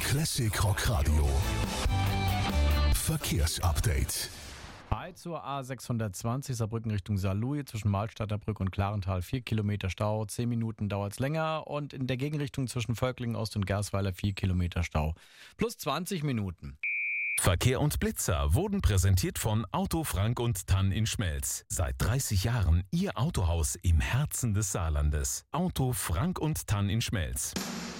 Classic Rock Radio. Verkehrsupdate. Hi zur A620 Saarbrücken Richtung Saarlouis zwischen Mahlstadter Brücke und Klarental 4 Kilometer Stau, 10 Minuten dauert's länger und in der Gegenrichtung zwischen Völklingen Ost und Gersweiler 4 Kilometer Stau. Plus 20 Minuten. Verkehr und Blitzer wurden präsentiert von Auto Frank und Tann in Schmelz. Seit 30 Jahren Ihr Autohaus im Herzen des Saarlandes. Auto Frank und Tann in Schmelz.